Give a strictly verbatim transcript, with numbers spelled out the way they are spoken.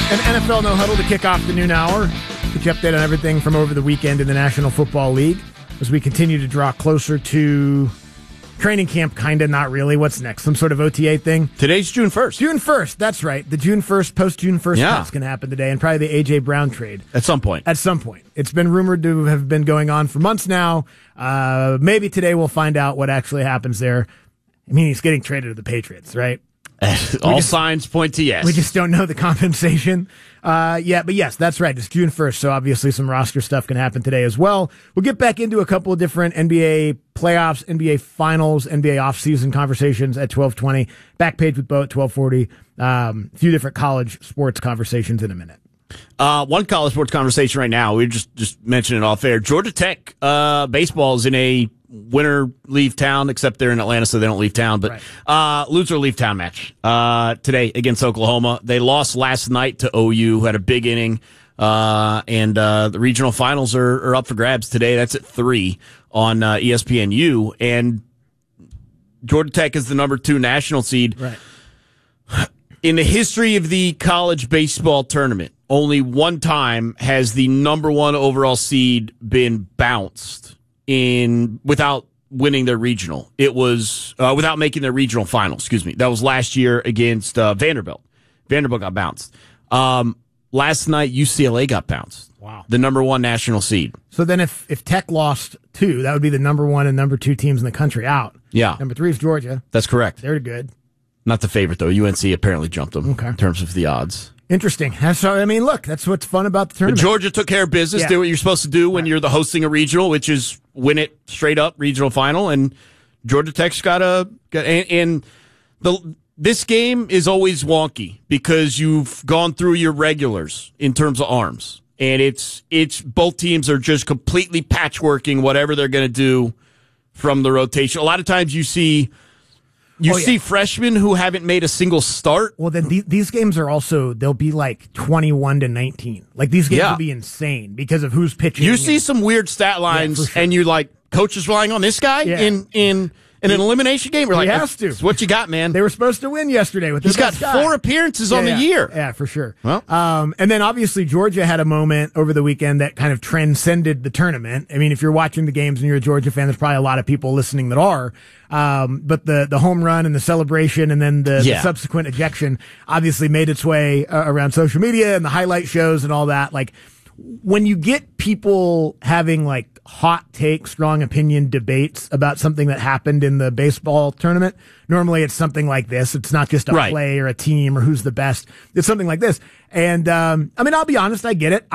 An N F L No Huddle to kick off the noon hour. Get you update on everything from over the weekend in the National Football League as we continue to draw closer to training camp, kind of, not really. What's next? Some sort of O T A thing? Today's June first. June first, that's right. The June first, post-June first yeah. cut's going to happen today, and probably the A J. Brown trade. At some point. At some point. It's been rumored to have been going on for months now. Uh, maybe today we'll find out what actually happens there. I mean, he's getting traded to the Patriots, right? All just, signs point to yes. We just don't know the compensation uh, yet. But yes, that's right. It's June first, so obviously some roster stuff can happen today as well. We'll get back into a couple of different N B A playoffs, N B A finals, N B A offseason conversations at twelve twenty. Back page with Bo at twelve forty. Um, a few different college sports conversations in a minute. Uh, one college sports conversation right now. We just just mentioned it off air. Georgia Tech uh, baseball is in a winter leave town, except they're in Atlanta, so they don't leave town. But right. uh, loser leave town match uh, today against Oklahoma. They lost last night to O U, who had a big inning, uh, and uh, the regional finals are, are up for grabs today. That's at three on uh, E S P N U, and Georgia Tech is the number two national seed. Right. In the history of the college baseball tournament, only one time has the number one overall seed been bounced in without winning their regional. It was uh, without making their regional final. Excuse me. That was last year against uh, Vanderbilt. Vanderbilt got bounced. Um, last night, U C L A got bounced. Wow. The number one national seed. So then, if if Tech lost two, that would be the number one and number two teams in the country out. Yeah. Number three is Georgia. That's correct. They're good. Not the favorite though. U N C apparently jumped them okay. in terms of the odds. Interesting. So, I mean, look, that's what's fun about the tournament. But Georgia took care of business, yeah. did what you're supposed to do when right. you're the hosting a regional, which is win it straight up regional final. And Georgia Tech's got a got, and, and the this game is always wonky because you've gone through your regulars in terms of arms, and it's it's both teams are just completely patchworking whatever they're going to do from the rotation. A lot of times you see. You oh, see yeah. freshmen who haven't made a single start. Well, then these, these games are also, they'll be like twenty-one to nineteen. Like, these games yeah. will be insane because of who's pitching. You see some weird stat lines, yeah, sure. and you're like, coach is relying on this guy yeah. in, in, in an elimination game? We're like, he has to. What you got, man? They were supposed to win yesterday with this He's got guy. four appearances yeah, on the yeah. year. Yeah, for sure. Well, um, and then obviously Georgia had a moment over the weekend that kind of transcended the tournament. I mean, if you're watching the games and you're a Georgia fan, there's probably a lot of people listening that are. Um, but the, the home run and the celebration and then the, yeah. the subsequent ejection obviously made its way uh, around social media and the highlight shows and all that. Like, when you get people having like hot take, strong opinion debates about something that happened in the baseball tournament, normally it's something like this. It's not just a right. play or a team or who's the best. It's something like this. And, um, I mean, I'll be honest, I get it.